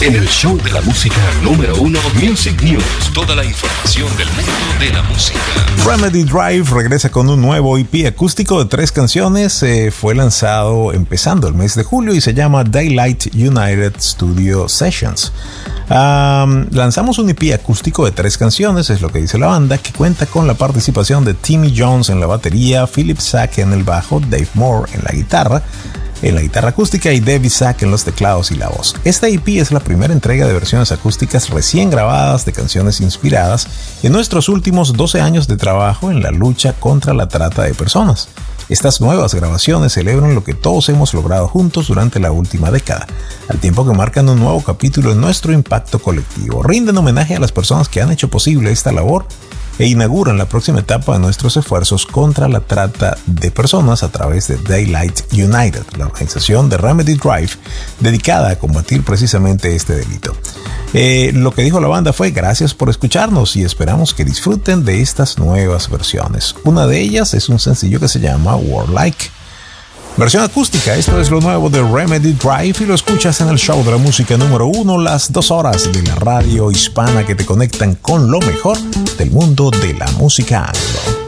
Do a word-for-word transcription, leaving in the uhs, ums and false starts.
en el show de la música número uno, Music News. Toda la información del mundo de la música. Remedy Drive regresa con un nuevo E P acústico de tres canciones. Eh, fue lanzado empezando el mes de julio y se llama Daylight United Studio Sessions. Um, lanzamos un E P acústico de tres canciones, es lo que dice la banda, que cuenta con la participación de Timmy Jones en la batería, Philip Sack en el bajo, Dave Moore en la guitarra, en la guitarra acústica y David Sack en los teclados y la voz. Esta E P es la primera entrega de versiones acústicas recién grabadas de canciones inspiradas en nuestros últimos doce años de trabajo en la lucha contra la trata de personas. Estas nuevas grabaciones celebran lo que todos hemos logrado juntos durante la última década, al tiempo que marcan un nuevo capítulo en nuestro impacto colectivo. Rinden homenaje a las personas que han hecho posible esta labor e inauguran la próxima etapa de nuestros esfuerzos contra la trata de personas a través de Daylight United, la organización de Remedy Drive dedicada a combatir precisamente este delito. Eh, lo que dijo la banda fue: gracias por escucharnos y esperamos que disfruten de estas nuevas versiones. Una de ellas es un sencillo que se llama Warlike. Versión acústica, esto es lo nuevo de Remedy Drive y lo escuchas en el show de la música número uno, las dos horas de la radio hispana que te conectan con lo mejor del mundo de la música anglo.